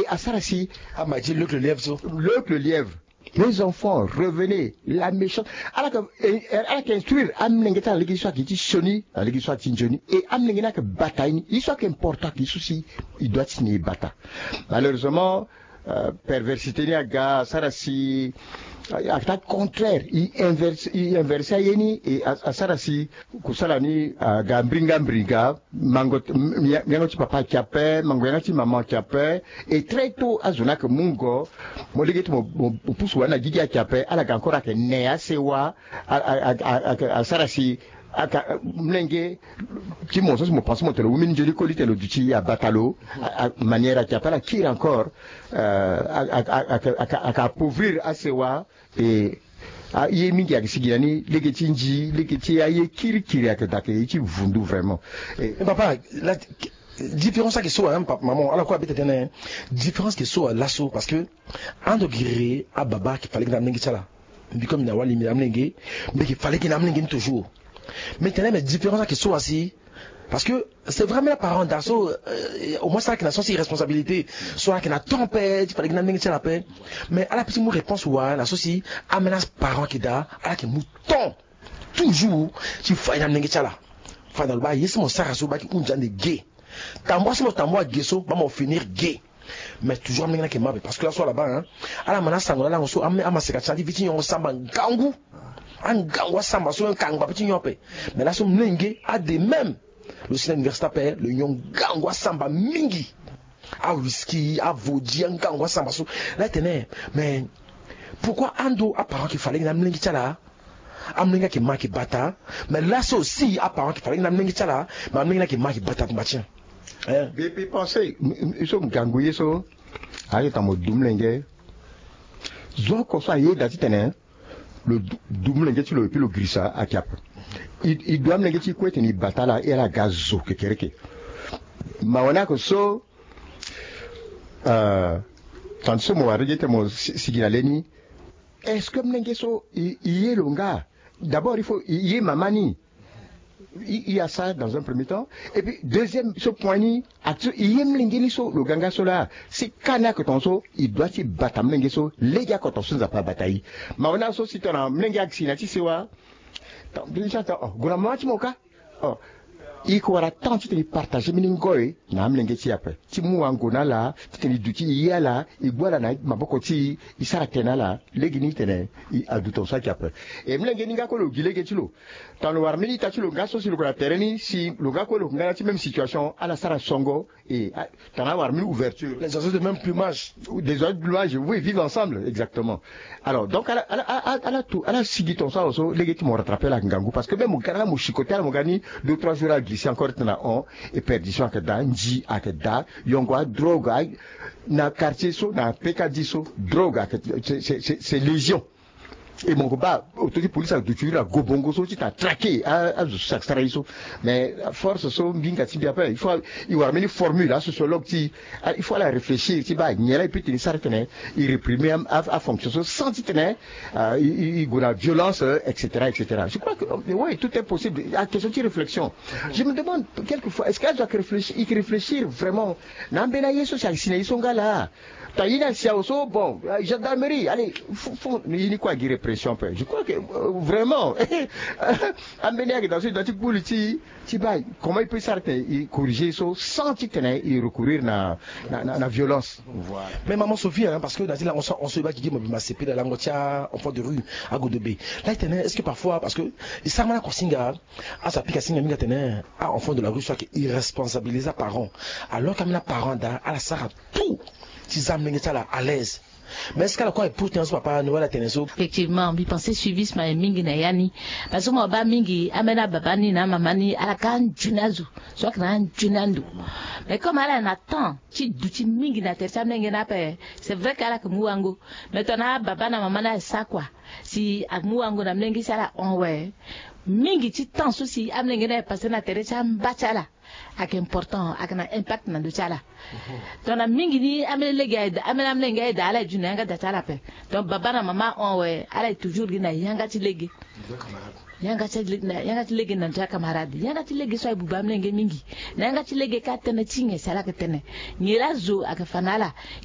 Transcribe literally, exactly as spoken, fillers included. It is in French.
et à Sarassi, ah m'a dit le le lièvre ça. Le le lièvre. Les enfants, revenez, la méchante. Alors que instruire, amnengeta la l'église soit qui dit soni, la l'église soit tinjoni, et amnengena que bataille, il soit qu'important qu'il souci, il doit signer bata. Malheureusement, euh, perversité ni aga, Sarassi, acte contraire, il inverse, il inverse yeni, et à Sarassi, kusalani, gambringa bringa, mangot, miangoti papa kiape, mangoyangoti maman kiape, et très tôt, azuna que mungo, mo legeti mo pousse wana gigi kiape, ala gankora ke nea sewa, à Sarassi, aka mlenge qui mon sens mo pense mo telo min jeli ko litelo duci à batalo manière qui appelle qui encore euh aka appauvrir asewa et a yé mingi ya sigilani legeti nji legeti aye kiri kiri aka dake ci vundu vraiment et papa la différence qui soit hein papa maman alors quoi habite tene différence qui soit lasso parce que en degré à baba qui fallait que n'amener ça là comme na wali mi amener mais qu'il fallait qu'il n'amener toujours. Maintenant, mais différence qui sont assis, parce que c'est vraiment les parents d'assaut, euh, au moins ça qui n'a pas responsabilité, soit qui n'a tempête, il fallait qu'il n'ait la paix. Mais à la petite réponse, ouais, la société amène les parents qui da, à la qui mouton, toujours, tu fais une amène là. Enfin, dans le bas, il y a mon sarasso, qui est un gay. Tambois, c'est mon tambois gay, so, va m'en finir gay. Mais toujours amène qui est mauvais, parce que là, soit là-bas, hein, à la menace, là, on soit amène à ma sécurité, vite, on s'en gangou. Un gangwa samba so un kangwa petit nyopé mais là son mlenge a des mêmes le cinéma universitaire le yon gangwa samba mingi a whisky a vodji un gangwa samba so là tenez mais pourquoi ando apparent qu'il fallait que mlenge tala amlenga qui marque bata mais là c'est aussi apparent qu'il fallait que mlenge tala mais amlenga qui marque bata matien hein bébé pensez ils sont gangouye so aye tamo dumlenge zo ko so aye dati tenez le double ngeti le pilo grisa à cap il il doit me ngeti ko teni batala et la gazo que kereke mawana ko so euh tant so mo warete mo sigilaleni est-ce que me ngeso il est longa d'abord il faut il est mamani il y a ça dans un premier temps et puis deuxième ce point ni il aime l'ingénie so le ganga sola c'est kana que ton so il doit se battre m'engeso les gars quand on se n'a pas bataille mais on a so si tu as m'engue accidenti c'est wa déjà oh gouvernement tu moka oh il faut tant tu te partager miningoi na m'engue ti après ti mu angona la tu te duti ya la il boit la na maboko ti il s'arrête na la les gini tene il a douton ça qui après et m'engue ninga ko le gile ke ti lo dans le war milita tu le gaso sur le terrain si le gars ko le ngana ti même situation à la sara songo et dans la war mil ouverture les oiseaux de même plumage des oiseaux de plumage oui vivent ensemble exactement alors donc à la à la à la tout à la sigiton ça aussi les gars qui m'ont rattrapé la ngangu parce que même mon gars mo chicoter mon gani deux trois jours à glisser encore na on et perdition que dans ji à que da yongwa drogue na quartier so na P K D so drogue c'est c'est c'est légion et mon combat autorité police a tué la gobongo so tu t'as traqué à à ça so mais force so binga ti bien il faut il va amener formule à sociologue ti il faut la réfléchir ti ba nyela et puis tu s'arrête il réprimer à à fonction sans ti tenir il il la violence etc etc je crois que oui tout est possible à question de réflexion je me demande quelquefois est-ce qu'elle doit réfléchir il réfléchir vraiment n'ambena yeso ça siné songa là taïna sia oso bon gendarmerie allez faut ni quoi dire répression je crois que euh, vraiment amener dans une antique politique tu vas comment il peut s'arrêter il corriger ça sans tenir et recourir na na na violence voilà mais maman Sophie hein, parce que dans on on se bat qui dit ma C P de la ngotia enfant de rue à Godobé là tenir est-ce que parfois parce que ça m'a consigna à sa pique singa minga tenir à enfant de la rue soit irresponsabilisé parents alors comme la parent da à la sara tout si amener ça là à l'aise. Mais est-ce qu'elle a quoi pour tenir papa nous la tenir so effectivement bi penser suivi ma mingi na yani parce que moi ba mingi amena baba ni na mama ni ala kan junazu so kan junandu mais comme elle a temps ti duti mingi na tersa mingi na pe c'est vrai qu'elle a que muango maintenant baba na mama na ça quoi si ak muango na mingi sala on ouais mingi ti temps souci amnengi na passer na tersa mbachala ak important ak na impact na do chala donc na mingi ni amele lege amele amele ngai da ala juna nga da chala pe donc baba na mama on we ala toujours gina yanga ti lege yanga ti lege na yanga ti lege na ta camarade yanga ti lege so bu bam lenge mingi yanga ti lege ka tene tinge sala ka tene nyela zo ak fanala